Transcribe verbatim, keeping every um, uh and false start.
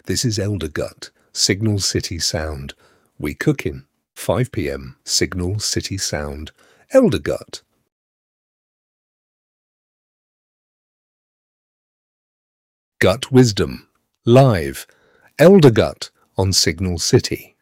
This is Elder Gut, Signal City Sound. We cookin'. five p m Signal City Sound. Elder Gut. Gut Wisdom. Live. Elder Gut on Signal City.